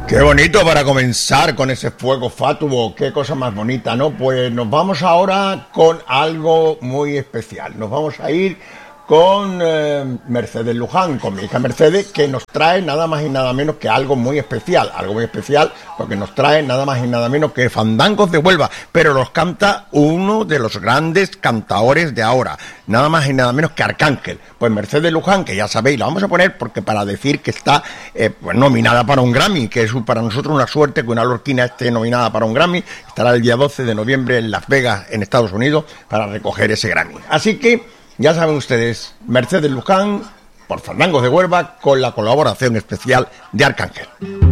Qué bonito para comenzar con ese fuego fatuo, qué cosa más bonita, ¿no? Pues nos vamos ahora con algo muy especial. Nos vamos a ir con Mercedes Luján, con mi hija Mercedes, que nos trae nada más y nada menos que algo muy especial porque nos trae nada más y nada menos que Fandangos de Huelva, pero los canta uno de los grandes cantaores de ahora, nada más y nada menos que Arcángel. Pues Mercedes Luján, que ya sabéis, la vamos a poner porque para decir que está pues nominada para un Grammy, que es para nosotros una suerte que una lorquina esté nominada para un Grammy. Estará el día 12 de noviembre en Las Vegas, en Estados Unidos, para recoger ese Grammy. Así que ya saben ustedes, Mercedes Luján por Fandangos de Huelva con la colaboración especial de Arcángel.